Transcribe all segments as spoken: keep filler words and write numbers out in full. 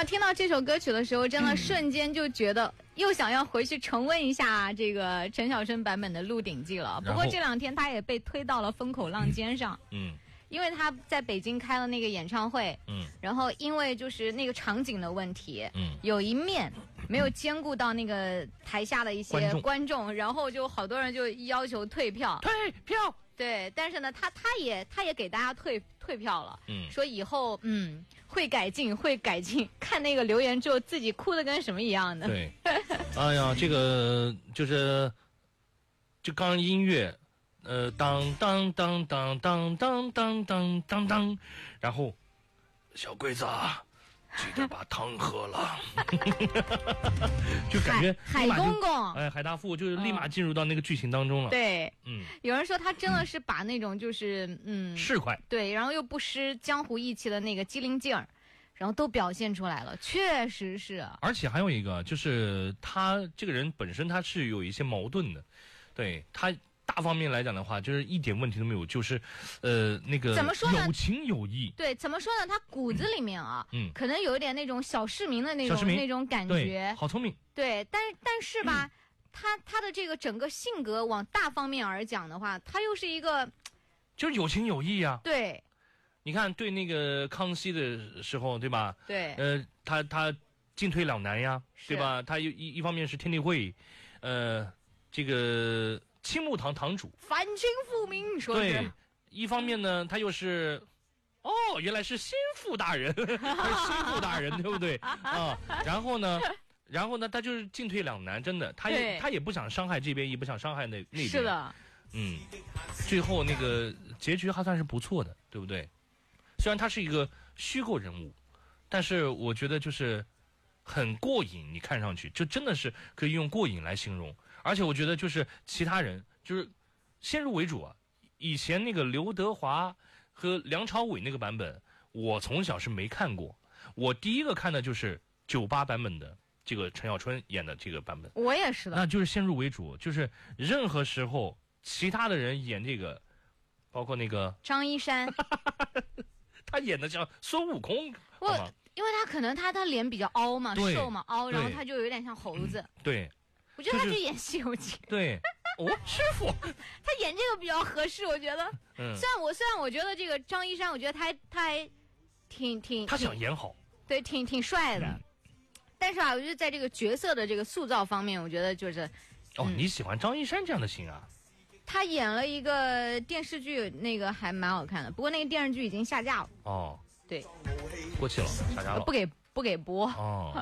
哇，听到这首歌曲的时候，真的瞬间就觉得又想要回去重温一下这个陈小春版本的《鹿鼎记》了。不过这两天他也被推到了风口浪尖上。嗯。嗯，因为他在北京开了那个演唱会，嗯，然后因为就是那个场景的问题，嗯，有一面没有兼顾到那个台下的一些观众，观众然后就好多人就要求退票， 退票。 对，但是呢，他他也他也给大家退退票了，嗯，说以后嗯会改进，会改进。看那个留言之后，自己哭的跟什么一样的。 对，哎呀，这个就是就刚音乐。呃，当当当当当当当当当当，然后，小桂子啊，记得把汤喝了，就感觉海公公， 哎，海大富就是立马进入到那个剧情当中了。 对，嗯，有人说他真的是把那种就是嗯市侩， 对，然后又不失江湖义气的那个机灵劲儿，然后都表现出来了，确实是。 而且还有一个就是他这个人本身他是有一些矛盾的，对他。大方面来讲的话，就是一点问题都没有，就是，呃，那个怎么说呢？ 有情有义。 对，怎么说呢？他骨子里面啊，嗯，可能有一点那种小市民的那种那种感觉， 好聪明。 对，但是但是吧，嗯、他他的这个整个性格往大方面而讲的话，他又是一个， 就是有情有义呀、啊。 对， 你看对那个康熙的时候，对吧？ 对， 呃，他他进退两难呀，对吧？他一一方面是天地会，呃，这个。青木堂堂主反清复明，说是对，一方面呢，他又是，哦，原来是心腹大人，还是心腹大人，对不对啊？然后呢，然后呢，他就是进退两难，真的，他也他也不想伤害这边，也不想伤害那那边， 是的， 嗯，最后那个结局还算是不错的，对不对？虽然他是一个虚构人物，但是我觉得就是很过瘾，你看上去就真的是可以用过瘾来形容。而且我觉得就是其他人就是先入为主啊，以前那个刘德华和梁朝伟那个版本，我从小是没看过，我第一个看的就是九八版本的这个陈小春演的这个版本。 我也是的， 那就是先入为主，就是任何时候其他的人演这个，包括那个张一山， 他演的叫孙悟空， 我因为他可能他他脸比较凹嘛，瘦嘛凹，然后他就有点像猴子， 对。 我觉得他去演《西游记》， 对，哦，师傅， 他演这个比较合适，我觉得。嗯，虽然我虽然我觉得这个张一山，我觉得他他还挺挺， 他想演好， 对，挺挺帅的。嗯、但是啊，我觉得在这个角色的这个塑造方面，我觉得就是， 哦，嗯、你喜欢张一山这样的型啊？ 他演了一个电视剧，那个还蛮好看的，不过那个电视剧已经下架了。 哦， 对， 过气了，下架了， 不给不给播。 哦。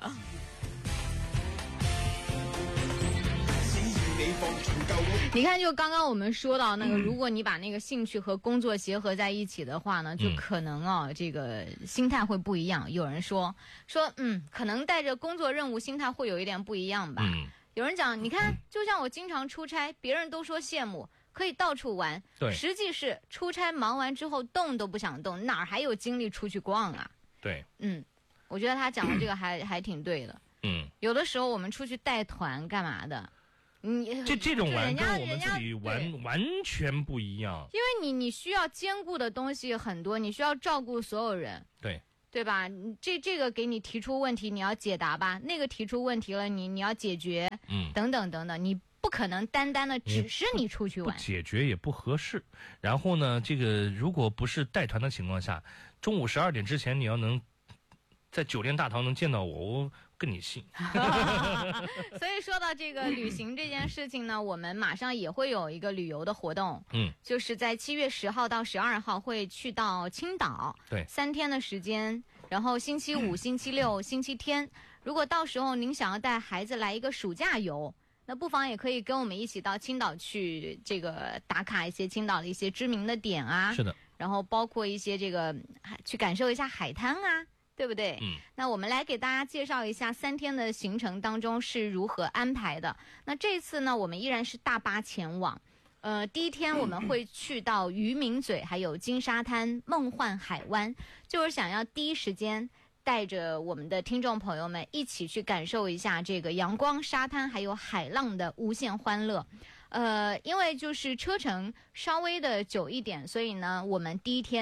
你看，就刚刚我们说到那个，如果你把那个兴趣和工作结合在一起的话呢，就可能啊，嗯、这个心态会不一样。有人说说，嗯，可能带着工作任务，心态会有一点不一样吧。嗯、有人讲，你看，就像我经常出差，别人都说羡慕，可以到处玩， 对， 实际是出差忙完之后动都不想动，哪儿还有精力出去逛啊？ 对， 嗯，我觉得他讲的这个还、嗯、还挺对的。嗯，有的时候我们出去带团干嘛的？你这这种玩跟我们自己玩完全不一样， 因为你你需要兼顾的东西很多，你需要照顾所有人， 对对吧？这这个给你提出问题，你要解答吧；那个提出问题了，你你要解决，嗯，等等等等，你不可能单单的只是你出去玩， 不解决也不合适。然后呢，这个如果不是带团的情况下，中午十二点之前你要能在酒店大堂能见到我，我跟你信。 所以说到这个旅行这件事情呢，我们马上也会有一个旅游的活动，嗯，就是在七月十号到十二号会去到青岛， 对， 三天的时间，然后星期五、星期六、星期天，如果到时候您想要带孩子来一个暑假游，那不妨也可以跟我们一起到青岛去这个打卡一些青岛的一些知名的点啊， 是的， 然后包括一些这个去感受一下海滩啊。对不对？嗯，那我们来给大家介绍一下三天的行程当中是如何安排的。那这次呢，我们依然是大巴前往。呃，第一天我们会去到渔民嘴，还有金沙滩、梦幻海湾，就是想要第一时间带着我们的听众朋友们一起去感受一下这个阳光、沙滩还有海浪的无限欢乐。呃，因为就是车程稍微的久一点，所以呢，我们第一天。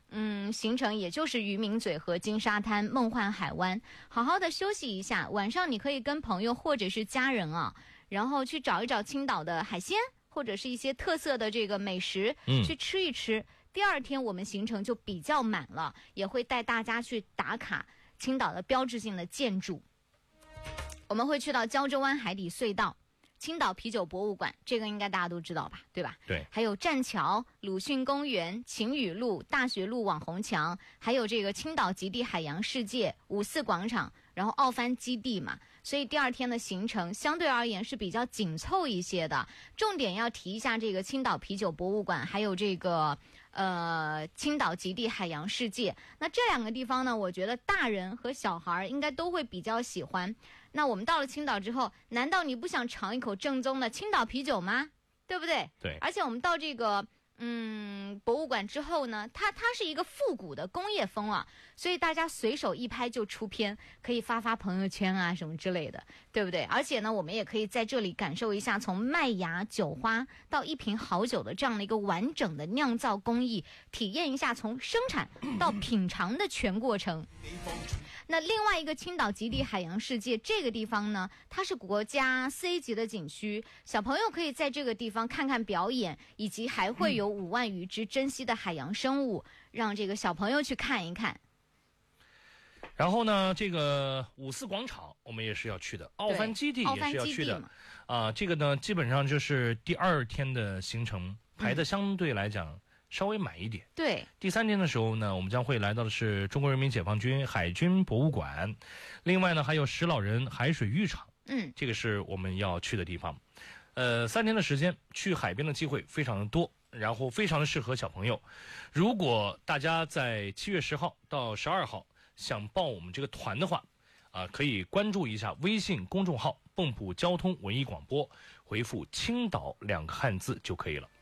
嗯，行程也就是渔民嘴和金沙滩、梦幻海湾，好好的休息一下。晚上你可以跟朋友或者是家人啊，然后去找一找青岛的海鲜，或者是一些特色的这个美食， 嗯， 去吃一吃。第二天我们行程就比较满了，也会带大家去打卡青岛的标志性的建筑。我们会去到胶州湾海底隧道、青岛啤酒博物馆，这个应该大家都知道吧，对吧？ 对。 还有栈桥、鲁迅公园、晴雨路、大学路网红墙，还有这个青岛极地海洋世界、五四广场，然后奥帆基地嘛。所以第二天的行程相对而言是比较紧凑一些的。重点要提一下这个青岛啤酒博物馆，还有这个呃青岛极地海洋世界。那这两个地方呢，我觉得大人和小孩应该都会比较喜欢。那我们到了青岛之后，难道你不想尝一口正宗的青岛啤酒吗？对不对？ 对。 而且我们到这个嗯博物馆之后呢，它它是一个复古的工业风啊，所以大家随手一拍就出片，可以发发朋友圈啊什么之类的，对不对？而且呢，我们也可以在这里感受一下从麦芽、酒花到一瓶好酒的这样的一个完整的酿造工艺，体验一下从生产到品尝的全过程。那另外一个青岛极地海洋世界这个地方呢，它是国家 C 级的景区，小朋友可以在这个地方看看表演，以及还会有五万余只珍稀的海洋生物，让这个小朋友去看一看。 然后呢，这个五四广场我们也是要去的，奥帆基地也是要去的啊、呃。这个呢，基本上就是第二天的行程排的相对来讲、嗯。稍微满一点。 对， 第三天的时候呢，我们将会来到的是中国人民解放军海军博物馆，另外呢还有石老人海水浴场， 嗯， 这个是我们要去的地方。呃，三天的时间，去海边的机会非常的多，然后非常的适合小朋友。如果大家在七月十号到十二号想报我们这个团的话，啊、呃，可以关注一下微信公众号“蚌埠交通文艺广播”，回复“青岛”两个汉字就可以了。